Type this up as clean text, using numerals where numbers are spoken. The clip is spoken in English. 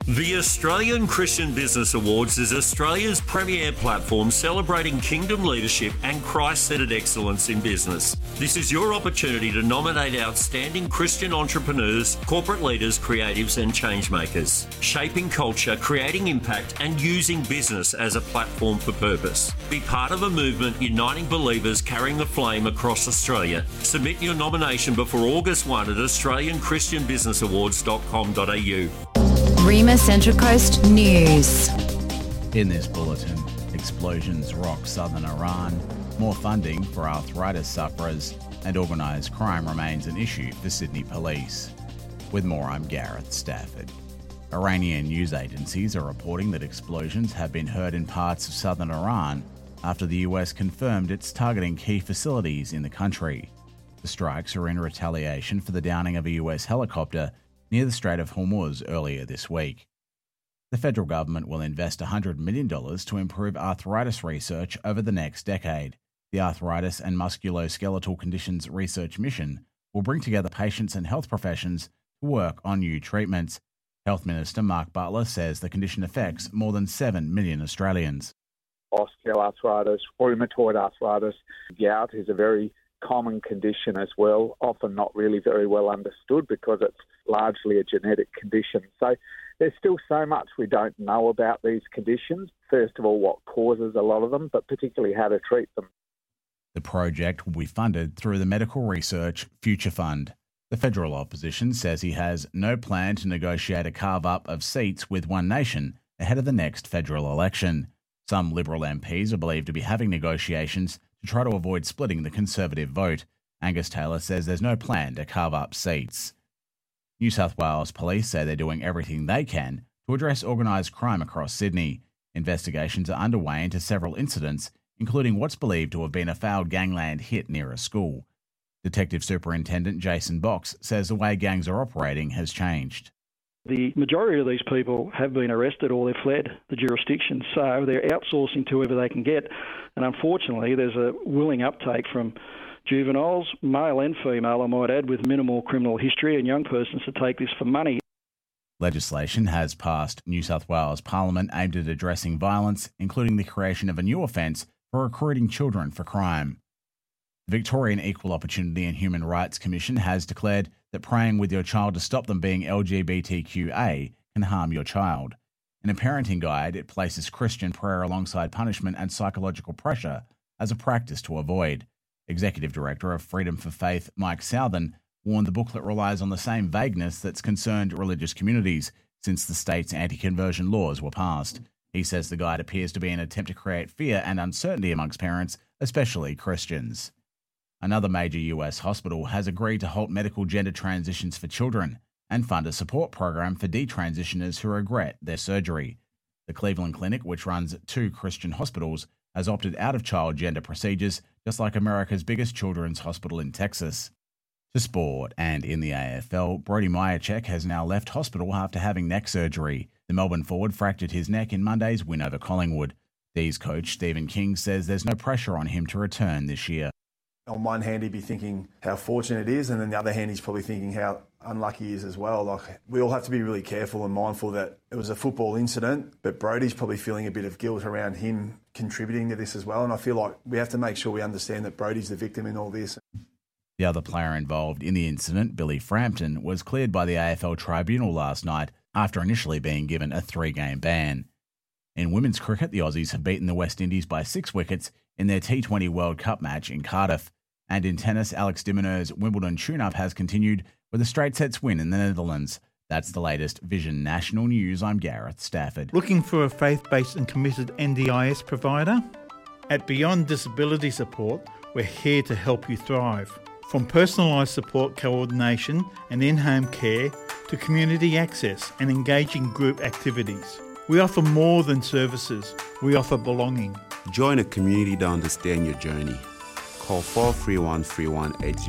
The Australian Christian Business Awards is Australia's premier platform celebrating kingdom leadership and Christ-centred excellence in business. This is your opportunity to nominate outstanding Christian entrepreneurs, corporate leaders, creatives and changemakers, shaping culture, creating impact and using business as a platform for purpose. Be part of a movement uniting believers carrying the flame across Australia. Submit your nomination before August 1 at australianchristianbusinessawards.com.au. Rima Central Coast News. In this bulletin, explosions rock southern Iran, more funding for arthritis sufferers, and organised crime remains an issue for Sydney Police. With more, I'm Gareth Stafford. Iranian news agencies are reporting that explosions have been heard in parts of southern Iran after the US confirmed it's targeting key facilities in the country. The strikes are in retaliation for the downing of a US helicopter near the Strait of Hormuz earlier this week. The federal government will invest $100 million to improve arthritis research over the next decade. The Arthritis and Musculoskeletal Conditions Research Mission will bring together patients and health professions to work on new treatments. Health Minister Mark Butler says the condition affects more than 7 million Australians. Osteoarthritis, rheumatoid arthritis, gout is a very common condition as well, often not really very well understood because it's largely a genetic condition. So there's still so much we don't know about these conditions. First of all, what causes a lot of them, but particularly how to treat them. The project will be funded through the Medical Research Future Fund. The federal opposition says he has no plan to negotiate a carve-up of seats with One Nation ahead of the next federal election. Some Liberal MPs are believed to be having negotiations to try to avoid splitting the Conservative vote. Angus Taylor says there's no plan to carve up seats. New South Wales Police say they're doing everything they can to address organised crime across Sydney. Investigations are underway into several incidents, including what's believed to have been a foul gangland hit near a school. Detective Superintendent Jason Box says the way gangs are operating has changed. The majority of these people have been arrested or they've fled the jurisdiction, so they're outsourcing to whoever they can get. And unfortunately, there's a willing uptake from juveniles, male and female, I might add, with minimal criminal history and young persons to take this for money. Legislation has passed New South Wales Parliament aimed at addressing violence, including the creation of a new offence for recruiting children for crime. The Victorian Equal Opportunity and Human Rights Commission has declared that praying with your child to stop them being LGBTQA can harm your child. In a parenting guide, it places Christian prayer alongside punishment and psychological pressure as a practice to avoid. Executive Director of Freedom for Faith, Mike Southern, warned the booklet relies on the same vagueness that's concerned religious communities since the state's anti-conversion laws were passed. He says the guide appears to be an attempt to create fear and uncertainty amongst parents, especially Christians. Another major US hospital has agreed to halt medical gender transitions for children and fund a support program for detransitioners who regret their surgery. The Cleveland Clinic, which runs 2 Christian hospitals, has opted out of child gender procedures, just like America's biggest children's hospital in Texas. To sport, and in the AFL, Brody Myercheck has now left hospital after having neck surgery. The Melbourne forward fractured his neck in Monday's win over Collingwood. D's coach Stephen King says there's no pressure on him to return this year. On one hand, he'd be thinking how fortunate it is, and then the other hand, he's probably thinking how unlucky he is as well. Like, we all have to be really careful and mindful that it was a football incident, but Brody's probably feeling a bit of guilt around him contributing to this as well. And I feel like we have to make sure we understand that Brody's the victim in all this. The other player involved in the incident, Billy Frampton, was cleared by the AFL tribunal last night after initially being given a 3-game ban. In women's cricket, the Aussies have beaten the West Indies by 6 wickets in their T20 World Cup match in Cardiff. And in tennis, Alex de Minaur's Wimbledon tune-up has continued with a straight sets win in the Netherlands. That's the latest Vision National News. I'm Gareth Stafford. Looking for a faith-based and committed NDIS provider? At Beyond Disability Support, we're here to help you thrive. From personalised support coordination and in-home care to community access and engaging group activities. We offer more than services. We offer belonging. Join a community to understand your journey. Call 431 3180